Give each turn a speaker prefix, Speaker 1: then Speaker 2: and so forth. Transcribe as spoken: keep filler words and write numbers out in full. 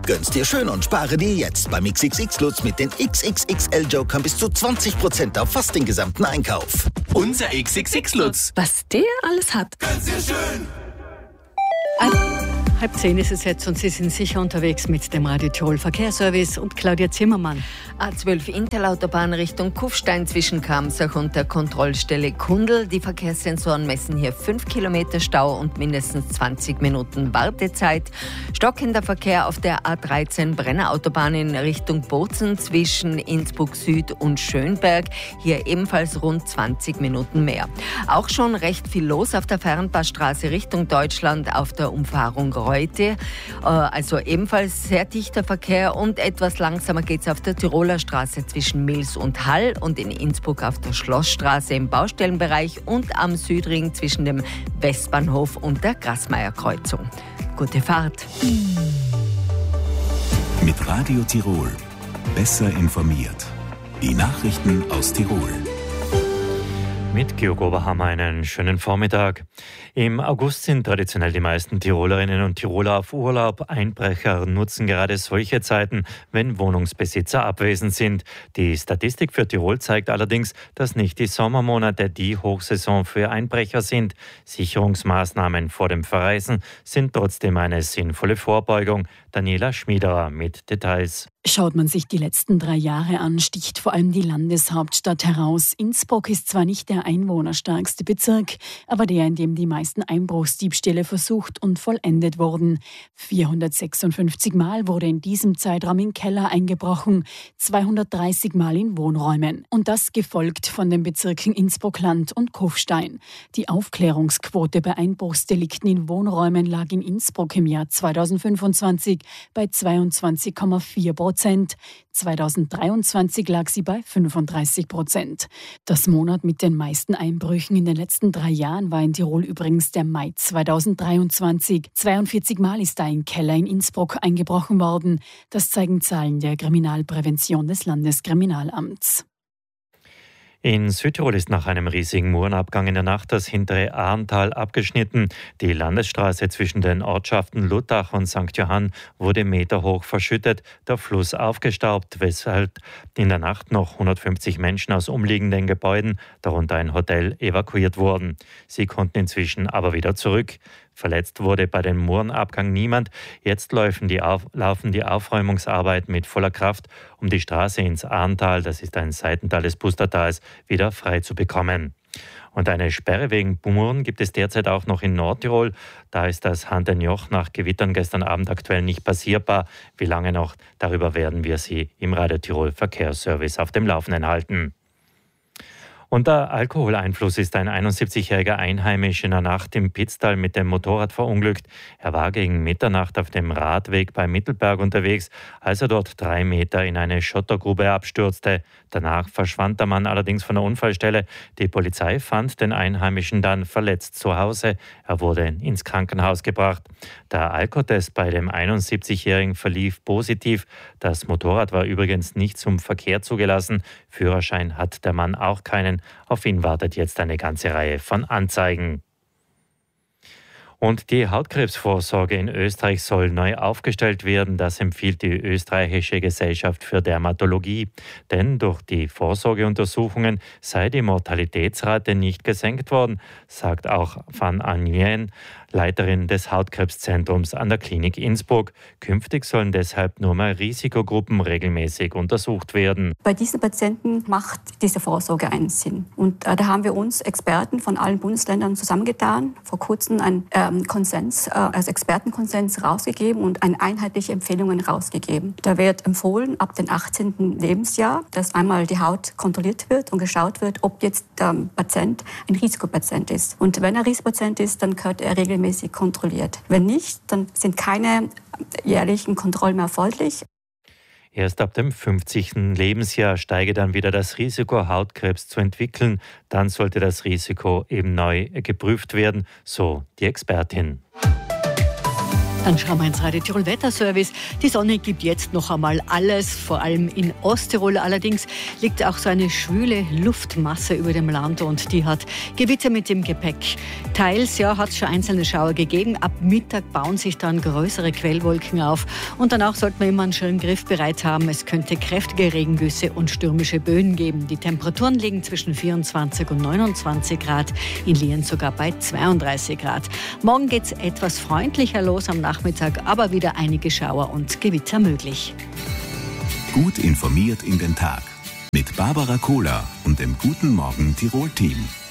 Speaker 1: Gönn's dir schön und spare dir jetzt beim X X X-Lutz mit den X X X L-Jokern bis zu zwanzig Prozent auf fast den gesamten Einkauf.
Speaker 2: Unser X X X-Lutz.
Speaker 3: Was der alles hat.
Speaker 2: Gönn's dir schön.
Speaker 3: Halb zehn ist es jetzt und Sie sind sicher unterwegs mit dem Radio Tirol Verkehrsservice und Claudia Zimmermann.
Speaker 4: A zwölf Intelautobahn Richtung Kufstein zwischen Kamsach und der Kontrollstelle Kundl. Die Verkehrssensoren messen hier fünf Kilometer Stau und mindestens zwanzig Minuten Wartezeit. Stockender Verkehr auf der A dreizehn Brennerautobahn in Richtung Bozen zwischen Innsbruck Süd und Schönberg. Hier ebenfalls rund zwanzig Minuten mehr. Auch schon recht viel los auf der Fernpassstraße Richtung Deutschland auf der Umfahrung Reute. Also ebenfalls sehr dichter Verkehr und etwas langsamer geht es auf der Tiroler Straße zwischen Mils und Hall und in Innsbruck auf der Schlossstraße im Baustellenbereich und am Südring zwischen dem Westbahnhof und der Grasmeierkreuzung. Gute Fahrt.
Speaker 5: Mit Radio Tirol. Besser informiert. Die Nachrichten aus Tirol.
Speaker 6: Mit Georg Oberhammer einen schönen Vormittag. Im August sind traditionell die meisten Tirolerinnen und Tiroler auf Urlaub. Einbrecher nutzen gerade solche Zeiten, wenn Wohnungsbesitzer abwesend sind. Die Statistik für Tirol zeigt allerdings, dass nicht die Sommermonate die Hochsaison für Einbrecher sind. Sicherungsmaßnahmen vor dem Verreisen sind trotzdem eine sinnvolle Vorbeugung. Daniela Schmiederer mit Details.
Speaker 7: Schaut man sich die letzten drei Jahre an, sticht vor allem die Landeshauptstadt heraus. Innsbruck ist zwar nicht der einwohnerstärkste Bezirk, aber der, in dem die meisten Einbruchsdiebstähle versucht und vollendet wurden. vierhundertsechsundfünfzig Mal wurde in diesem Zeitraum in Keller eingebrochen, zweihundertdreißig Mal in Wohnräumen. Und das gefolgt von den Bezirken Innsbruck-Land und Kufstein. Die Aufklärungsquote bei Einbruchsdelikten in Wohnräumen lag in Innsbruck im Jahr zweitausendfünfundzwanzig bei zweiundzwanzig Komma vier Prozent. zweitausenddreiundzwanzig lag sie bei fünfunddreißig Prozent. Das Monat mit den meisten Einbrüchen in den letzten drei Jahren war in Tirol übrigens der Mai zweitausenddreiundzwanzig. zweiundvierzig Mal ist da ein Keller in Innsbruck eingebrochen worden. Das zeigen Zahlen der Kriminalprävention des Landeskriminalamts.
Speaker 6: In Südtirol ist nach einem riesigen Murenabgang in der Nacht das hintere Ahrntal abgeschnitten. Die Landesstraße zwischen den Ortschaften Luttach und Sankt Johann wurde meterhoch verschüttet, der Fluss aufgestaubt, weshalb in der Nacht noch hundertfünfzig Menschen aus umliegenden Gebäuden, darunter ein Hotel, evakuiert wurden. Sie konnten inzwischen aber wieder zurück. Verletzt wurde bei dem Murenabgang niemand. Jetzt laufen die, Auf, laufen die Aufräumungsarbeiten mit voller Kraft, um die Straße ins Ahrntal, das ist ein Seitental des Pustertals, wieder frei zu bekommen. Und eine Sperre wegen Muren gibt es derzeit auch noch in Nordtirol. Da ist das Handenjoch nach Gewittern gestern Abend aktuell nicht passierbar. Wie lange noch? Darüber werden wir Sie im Radio Tirol Verkehrsservice auf dem Laufenden halten. Unter Alkoholeinfluss ist ein einundsiebzigjähriger Einheimischer in der Nacht im Pitztal mit dem Motorrad verunglückt. Er war gegen Mitternacht auf dem Radweg bei Mittelberg unterwegs, als er dort drei Meter in eine Schottergrube abstürzte. Danach verschwand der Mann allerdings von der Unfallstelle. Die Polizei fand den Einheimischen dann verletzt zu Hause. Er wurde ins Krankenhaus gebracht. Der Alkotest bei dem einundsiebzigjährigen verlief positiv. Das Motorrad war übrigens nicht zum Verkehr zugelassen. Führerschein hat der Mann auch keinen. Auf ihn wartet jetzt eine ganze Reihe von Anzeigen. Und die Hautkrebsvorsorge in Österreich soll neu aufgestellt werden. Das empfiehlt die Österreichische Gesellschaft für Dermatologie. Denn durch die Vorsorgeuntersuchungen sei die Mortalitätsrate nicht gesenkt worden, sagt auch Van Anjen, Leiterin des Hautkrebszentrums an der Klinik Innsbruck. Künftig sollen deshalb nur mehr Risikogruppen regelmäßig untersucht werden.
Speaker 8: Bei diesen Patienten macht diese Vorsorge einen Sinn. Und äh, da haben wir uns Experten von allen Bundesländern zusammengetan, vor kurzem einen ähm, Konsens, äh, also Expertenkonsens rausgegeben und eine einheitliche Empfehlungen rausgegeben. Da wird empfohlen, ab dem achtzehnten Lebensjahr, dass einmal die Haut kontrolliert wird und geschaut wird, ob jetzt der ähm, Patient ein Risikopatient ist. Und wenn er Risikopatient ist, dann gehört er regelmäßig kontrolliert. Wenn nicht, dann sind keine jährlichen Kontrollen mehr erforderlich.
Speaker 6: Erst ab dem fünfzigsten Lebensjahr steige dann wieder das Risiko, Hautkrebs zu entwickeln. Dann sollte das Risiko eben neu geprüft werden, so die Expertin.
Speaker 3: Dann schauen wir ins Radio Tirol Wetterservice. Die Sonne gibt jetzt noch einmal alles, vor allem in Osttirol. Allerdings liegt auch so eine schwüle Luftmasse über dem Land und die hat Gewitter mit dem Gepäck. Teils ja, hat es schon einzelne Schauer gegeben. Ab Mittag bauen sich dann größere Quellwolken auf. Und danach sollte man immer einen schönen Griff bereit haben. Es könnte kräftige Regengüsse und stürmische Böen geben. Die Temperaturen liegen zwischen vierundzwanzig und neunundzwanzig Grad, in Lien sogar bei zweiunddreißig Grad. Morgen geht es etwas freundlicher los am Nachmittag, aber wieder einige Schauer und Gewitter möglich.
Speaker 5: Gut informiert in den Tag mit Barbara Kohler und dem Guten Morgen Tirol Team.